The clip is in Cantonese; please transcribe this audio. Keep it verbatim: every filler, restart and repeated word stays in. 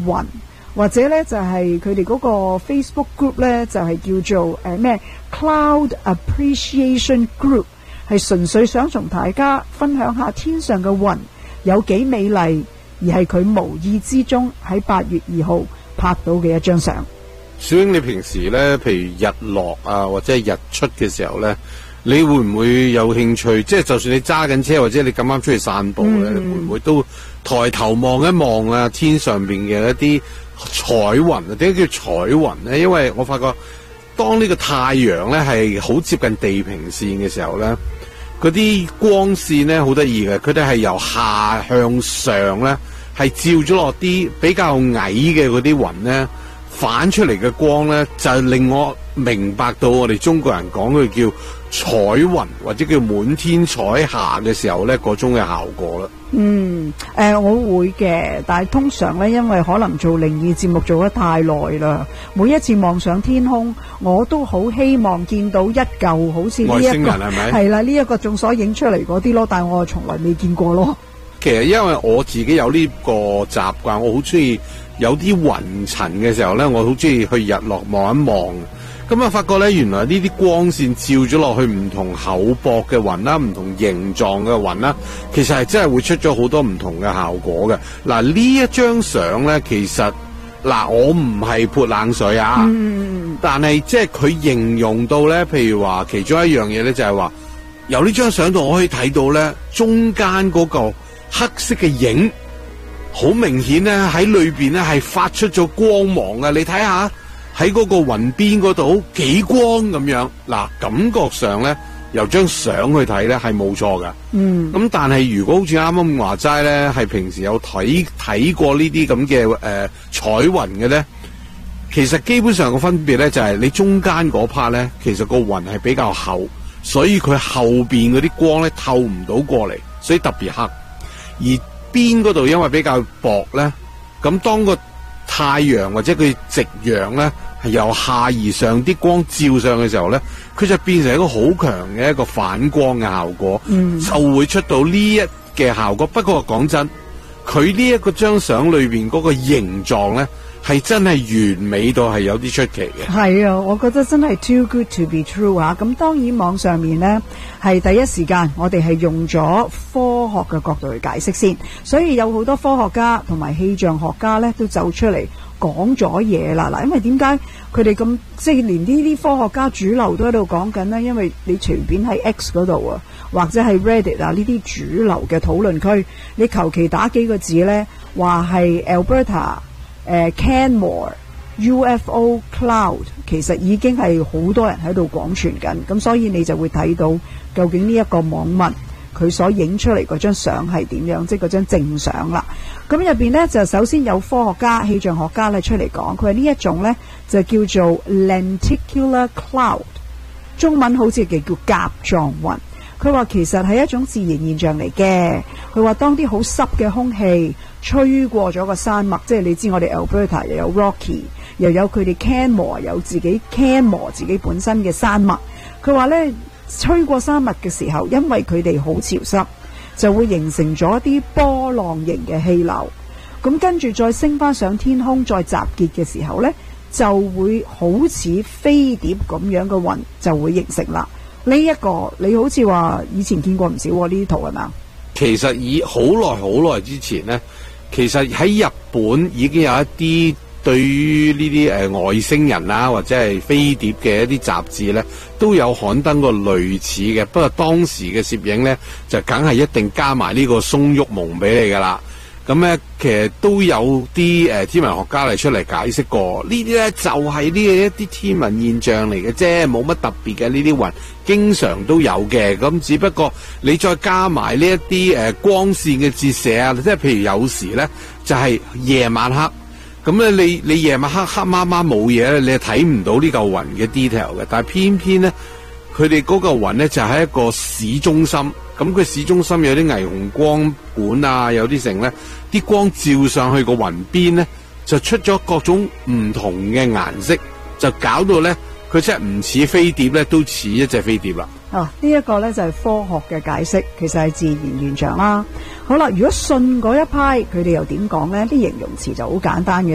雲，或者咧就係佢哋嗰個 Facebook group 咧就係、是、叫做誒咩、呃、Cloud Appreciation Group， 係純粹想同大家分享下天上嘅雲有幾美麗，而係佢無意之中喺八月二號拍到嘅一張相。 小英，你平時咧，譬如日落啊，或者係日出嘅時候咧，你會唔會有興趣？即係就算你揸緊車，或者你咁啱出去散步咧，嗯、你會唔會都抬頭望一望啊？天上邊嘅一啲彩雲啊？點解叫彩雲咧？因為我發覺當呢個太陽咧係好接近地平線嘅時候咧，嗰啲光線咧好得意嘅，佢哋係由下向上咧，係照咗落啲比較矮嘅嗰啲雲咧。反出嚟嘅光咧，就令我明白到我哋中國人講佢叫彩雲或者叫滿天彩霞嘅時候咧，嗰種嘅效果啦。嗯， 誒、呃，我會嘅，但係通常咧，因為可能做靈異節目做得太耐啦，每一次望上天空，我都好希望見到一嚿好似呢一個外星人係咪？係啦，呢、這、一個眾所影出嚟嗰啲咯，但係我從來未見過咯。 其實因為我自己有呢個習慣，我好中意。有啲雲層嘅時候咧，我好中意去日落望一望。咁啊，發覺咧，原來呢啲光線照咗落去唔同厚薄嘅雲啦，唔同形狀嘅雲啦，其實係真係會出咗好多唔同嘅效果嘅。嗱，呢一張相咧，其實嗱，我唔係潑冷水啊，嗯、但係即係佢形容到咧，譬如話其中一樣嘢咧，就係話由呢張相度我可以睇到咧，中間嗰個黑色嘅影。好明顯咧，喺裏邊咧係發出咗光芒嘅。你睇下喺嗰個雲邊嗰度幾光咁樣。嗱，感覺上咧由張相去睇咧係冇錯㗎。嗯。咁但係如果好似啱啱話齋咧，係平時有睇睇過呢啲咁嘅誒彩雲嘅咧，其實基本上個分別咧就係你中間嗰 part 咧，其實個雲係比較厚，所以佢後邊嗰啲光咧透唔到過嚟，所以特別黑。而邊嗰度因為比較薄咧，咁當個太陽或者佢夕陽咧係由下而上啲光照上嘅時候咧，佢就變成一個好強嘅一個反光嘅效果，嗯、就會出到呢一嘅效果。不過講真，佢呢一個張相裏邊嗰個形狀咧，係真係完美到係有啲出奇嘅。係啊，我覺得真係 too good to be true 啊！咁當然網上面呢，係第一時間我哋係用咗科學嘅角度去解釋先，所以有好多科學家同埋氣象學家呢都走出嚟講咗嘢啦。嗱，因為點解佢哋咁即係連呢啲科學家主流都喺度講緊呢？因為你隨便喺 X 嗰度啊，或者係 Reddit 啊呢啲主流嘅討論區，你求其打幾個字呢，話係 Alberta。誒、uh, Canmore U F O Cloud 其實已經係好多人喺度廣傳緊，咁所以你就會睇到究竟呢一個網民佢所影出嚟嗰張相係點樣，即係嗰張正相啦。咁入邊呢，就首先有科學家、氣象學家咧出嚟講，佢話呢一種呢就叫做 lenticular cloud， 中文好似叫叫甲狀雲。佢話其實係一種自然現象嚟嘅。佢話當啲好濕嘅空氣吹過咗個山脈，即係你知我哋 Alberta 又有 Rocky， 又有佢哋 Canmore 有自己 Canmore 自己本身嘅山脈。佢話呢，吹過山脈嘅時候，因為佢哋好潮濕，就會形成咗一啲波浪形嘅氣流。咁跟住再升翻上天空，再集結嘅時候呢，就會好似飛碟咁樣嘅雲就會形成啦。呢、這、一個你好似話以前見過唔少呢啲圖係嘛？ 其實以好耐好耐之前呢，其實喺日本已經有一啲對於呢啲誒外星人啊或者係飛碟嘅一啲雜誌呢，都有刊登過類似嘅。不過當時嘅攝影呢，就梗係一定加埋呢個鬆郁蒙俾你㗎啦。咁咧，其實都有啲誒、呃、天文學家嚟出嚟解釋過，呢啲咧就係呢一啲天文現象嚟嘅啫，冇乜特別嘅。呢啲雲經常都有嘅，咁只不過你再加埋呢一啲誒光線嘅折射啊，即係譬如有時咧就係、是、夜晚黑，咁咧你你夜晚黑黑麻麻冇嘢咧，你係睇唔到呢嚿雲嘅 detail 嘅，但係偏偏咧佢哋嗰嚿雲咧就喺、是、一個市中心。咁佢市中心有啲霓虹光管啊，有啲成咧，啲光照上去個雲邊咧，就出咗各種唔同嘅顏色，就搞到咧佢真係唔似飛碟咧，都似一隻飛碟啦。哦，呢、這、一個咧就係、是、科學嘅解釋，其實係自然現象啦。好啦，如果信嗰一派，佢哋又點講咧？啲形容詞就好簡單嘅。